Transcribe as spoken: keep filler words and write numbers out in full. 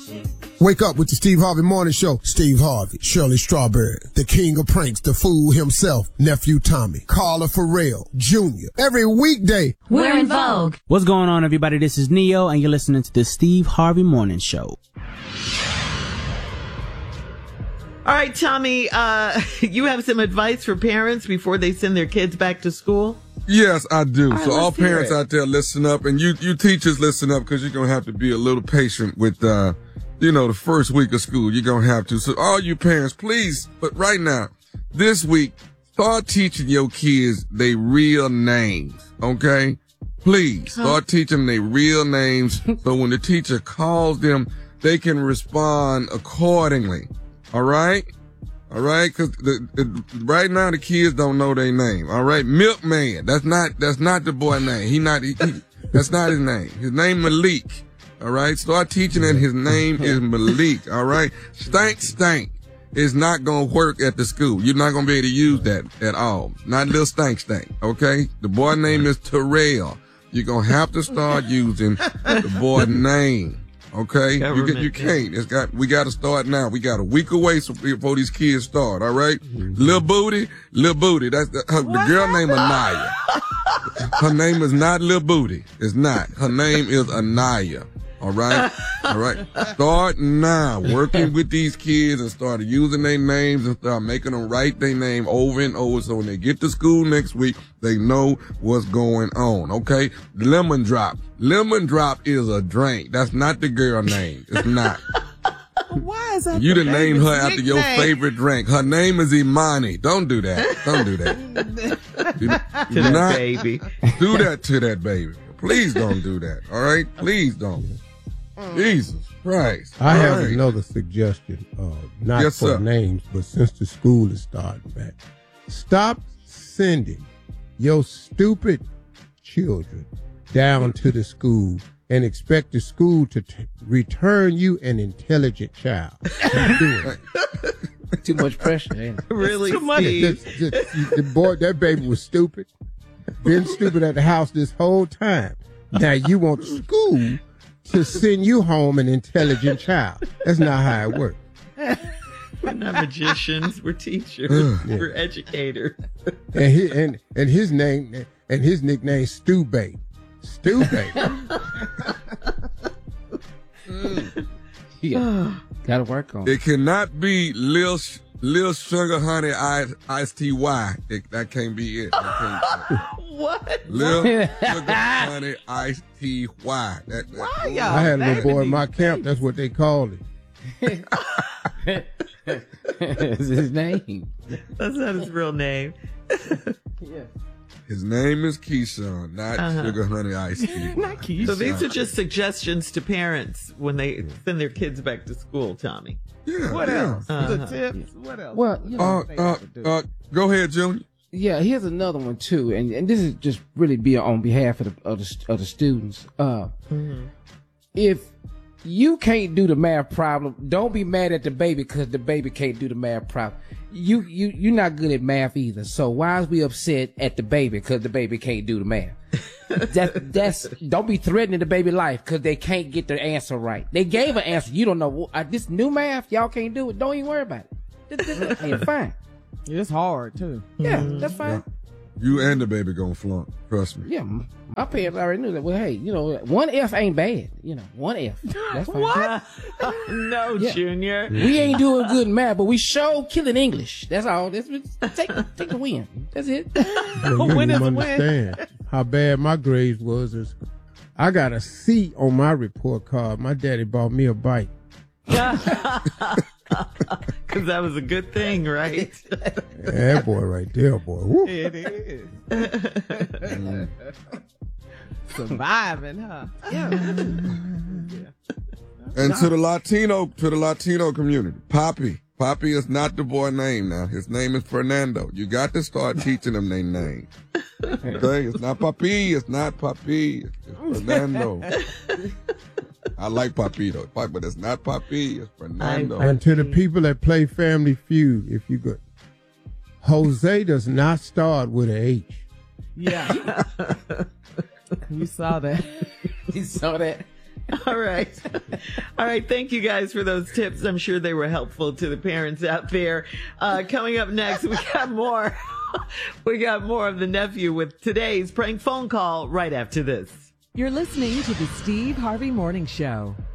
Wake up with the Steve Harvey Morning Show. Steve Harvey, Shirley Strawberry, the king of pranks, the fool himself, Nephew Tommy, Carla Farrell, Junior Every weekday. We're in vogue. What's going on, everybody? This is Neo, and you're listening to the Steve Harvey Morning Show. All right, Tommy, uh, you have some advice for parents before they send their kids back to school? Yes, I do. All right, so all let's hear parents it. out there, listen up. And you, you teachers, listen up, because you're going to have to be a little patient with, uh, you know, the first week of school. You're going to have to. So all you parents, please, but right now, this week, start teaching your kids their real names, okay? Please, start teaching them their real names so when the teacher calls them, they can respond accordingly. All right? All right? Because the, the, right now the kids don't know their name. All right? Milkman. That's not, that's not the boy name. He not, he, he, that's not his name. His name Malik. All right? Start teaching that his name is Malik. All right? Stank Stank is not going to work at the school. You're not going to be able to use that at all. Not little Stank Stank. Okay? The boy name is Terrell. You're going to have to start using the boy name. Okay, you, get, you can't. It's got. We got to start now. We got a week away so, before these kids start. All right, mm-hmm. Lil Booty, Lil Booty. That's the, her, the girl named Anaya. Her name is not Lil Booty. It's not. Her name is Anaya. All right, all right. Start now working with these kids and start using their names and start making them write their name over and over. So when they get to school next week, they know what's going on. Okay, Lemon Drop. Lemon Drop is a drink. That's not the girl name. It's not. Why is that? You done named her after nickname? your favorite drink. Her name is Imani. Don't do that. Don't do that. Do, To do that not baby. do that to that baby. Please don't do that. All right? Please don't. Jesus Christ. I All have right. another suggestion, uh, not Yes, for sir. names, but since the school is starting back, stop sending your stupid children down to the school and expect the school to t- return you an intelligent child. Stop doing it. Too much pressure, ain't it? Really, The, Steve? the- the- the boy, that baby was stupid. Been stupid at the house this whole time. Now you want the school to send you home an intelligent child. That's not how it works. We're not magicians. We're teachers. Yeah. We're educators. And he, and and his name and his nickname Stu Baby. Stu Baby. Yeah. Gotta work on it. It cannot be Lil Sh- Lil Sugar Honey Ice Ice T Y. It, that can't be it. That can't be it. What? Lil Sugar Honey Ice T Y. That, that, Why y'all? I had a little boy in naming my these camp. That's what they called it. It's his name. That's not his real name. Yeah. His name is Keyshawn, not Uh-huh. Sugar Honey Ice T Y. Not Keyshawn. So these are just suggestions to parents when they send their kids back to school, Tommy. Yeah. What yeah. else? Uh-huh. The tips? What else? Well, you know, Uh, uh, uh, go ahead, Junior. yeah, here's another one too, and and this is just really be on behalf of the of the, of the students. Uh, if you can't do the math problem, don't be mad at the baby because the baby can't do the math problem. You you you're not good at math either, so why is we upset at the baby because the baby can't do the math? that that's don't be threatening the baby life because they can't get the answer right. They gave an answer, you don't know uh, this new math, y'all can't do it. Don't even worry about it. This- this- It's fine. It's hard too. Yeah, that's fine. You and the baby gonna flunk. Trust me. Yeah, my parents already knew that. Well, hey, you know, one F ain't bad. You know, one F. That's fine. What? no, Yeah. Junior. We ain't doing good in math, but we sure killing English. That's all. That's take take the win. That's it. You Win is don't a win. understand how bad my grades was. Is I got a C on my report card. My daddy bought me a bike. Because that was a good thing, right? Yeah, that boy right there, boy. Woo. It is. Surviving, huh? Yeah. And to the Latino, to the Latino community, Poppy. Poppy is not the boy name now. His name is Fernando. You got to start teaching them their name. Okay? It's not Papi. It's not Papi. It's Fernando. I like Papito, but it's not Papi. It's Fernando. And to the people that play Family Feud, if you could, Jose does not start with an H. Yeah. You saw that. You saw that? All right. All right. Thank you guys for those tips. I'm sure they were helpful to the parents out there. Uh, coming up next, we got more. We got more of the nephew with today's prank phone call right after this. You're listening to the Steve Harvey Morning Show.